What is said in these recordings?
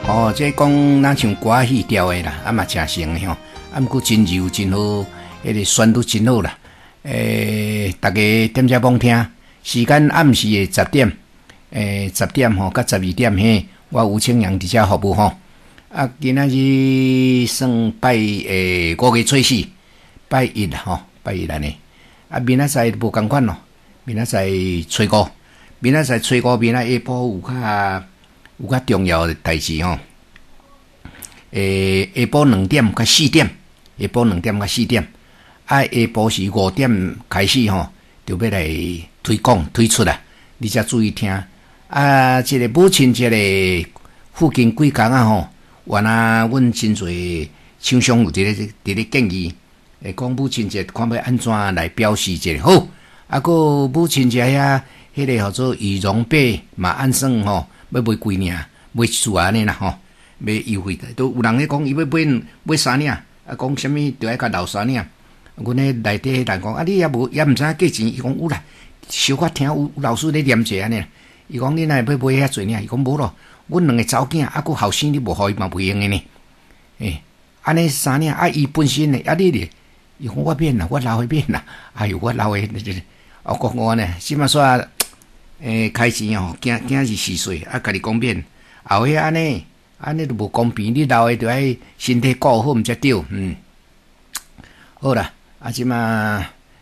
哦，这讲咱像歌戏调的啦，啊嘛诚成的吼，啊毋过真柔真好，迄个旋律真好啦。大家点遮帮听，时间暗时的10点，10点吼，到12点嘿，我吴清阳伫遮服务吼。啊，今仔日算5月初4，拜一啦吼，拜一啦呢。啊，明仔载无共款咯，明仔载初5，明仔载初5，明仔下晡有较重要的代志吼。下晡2点到4点，下晡2点到4点。啊，下晡是5点开始吼，就要来推出啦，你才注意听。啊，这个母亲节的附近几工啊吼，原来阮真侪厂商有伫咧建议，讲母亲节看要安怎来表示一下好。啊，个母亲节遐迄个叫做羽绒被嘛按算吼，要买几领，买一束安尼啦吼，要优惠的。都有人咧讲伊要买3领，啊讲啥物着爱甲留3领。阮咧内底人讲，啊，你也毋知影价钱？伊讲有啦，小可听有老师咧念者安尼。伊讲你若要买遐济领，伊讲无咯。阮2个查某囝，啊，佫后生你无互伊嘛袂用的呢。安尼3领，啊，伊本身呢，啊，你咧，伊讲我免啦，我留诶免啦。哎哟，我留诶，我讲我呢，即马煞开钱吼，囝14岁，啊，家己讲免，后尾安尼都无公平，你留诶着爱身体顾好，毋则对，好啦。啊，即马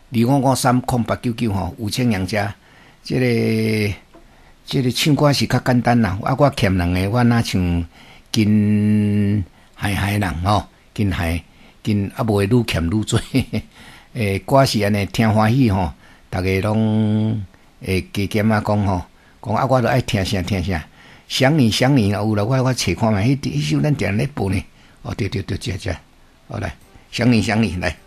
25530899吼，吴清阳遮，即个唱歌是较简单啦。啊，我欠人个，我若唱金海人吼，金啊无会愈欠愈多。歌是安尼听欢喜吼，逐个拢加减啊讲吼，讲啊我都爱听啥。想你有啦，我找看觅，迄首咱定咧播呢。哦，对，这，好来，想你来。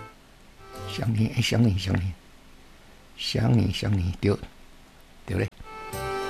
想你，对嘞。